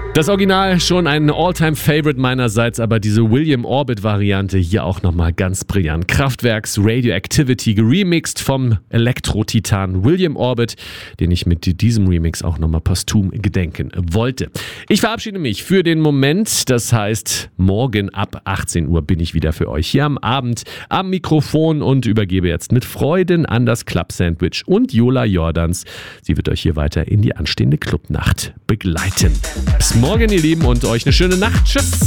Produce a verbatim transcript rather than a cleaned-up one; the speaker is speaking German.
Das Original schon ein All-Time-Favorite meinerseits, aber diese William Orbit-Variante hier auch nochmal ganz brillant. Kraftwerks Radioactivity geremixed vom Elektro-Titan William Orbit, den ich mit diesem Remix auch nochmal posthum gedenken wollte. Ich verabschiede mich für den Moment, das heißt, morgen ab achtzehn Uhr bin ich wieder für euch hier am Abend am Mikrofon und übergebe jetzt mit Freuden an das Club-Sandwich und Jola Jordans. Sie wird euch hier weiter in die anstehende Clubnacht begleiten. Bis morgen, ihr Lieben, und euch eine schöne Nacht. Tschüss.